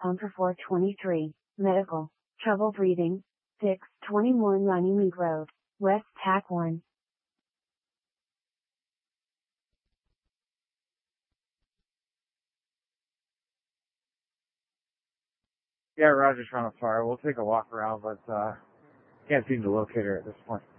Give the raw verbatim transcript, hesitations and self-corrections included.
com for four twenty-three. Medical. Trouble breathing. six twenty-one Runnymede Road, West Tack one. Yeah, Roger, trying to fire. We'll take a walk around, but uh, can't seem to locate her at this point.